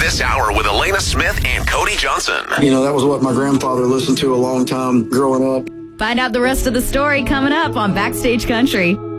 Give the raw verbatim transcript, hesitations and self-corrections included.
this hour with Elena Smith and Cody Johnson. You know, that was what my grandfather listened to a long time growing up. Find out the rest of the story coming up on Backstage Country.